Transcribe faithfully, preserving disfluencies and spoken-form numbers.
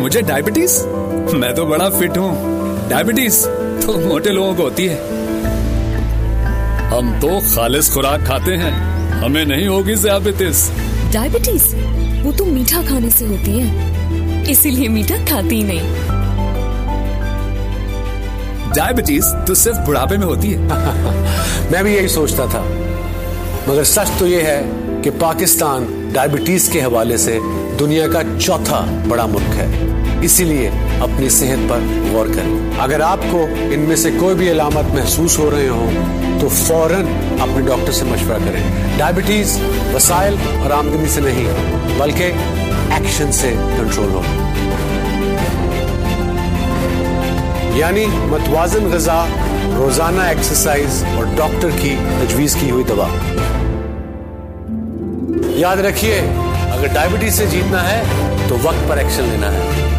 मुझे डायबिटीज? मैं तो बड़ा फिट हूँ। डायबिटीज तो मोटे लोगों को होती है। हम तो खालिस खुराक खाते हैं, हमें नहीं होगी डायबिटीज। डायबिटीज वो तो मीठा खाने से होती है, इसीलिए मीठा खाती ही नहीं। डायबिटीज तो सिर्फ बुढ़ापे में होती है। मैं भी यही सोचता था, मगर सच तो ये है कि पाकिस्तान डायबिटीज के हवाले से दुनिया का चौथा बड़ा मुल्क है। इसीलिए अपनी सेहत पर गौर करें। अगर आपको इनमें से कोई भी अलामत महसूस हो रहे हो तो फौरन अपने डॉक्टर से मशवरा करें। डायबिटीज वसाइल और आमदनी से नहीं, बल्कि एक्शन से कंट्रोल हो, यानी मतवाजन ग़िज़ा, रोजाना एक्सरसाइज और डॉक्टर की तजवीज़ की हुई दवा। याद रखिए, अगर डायबिटीज से जीतना है तो वक्त पर एक्शन लेना है।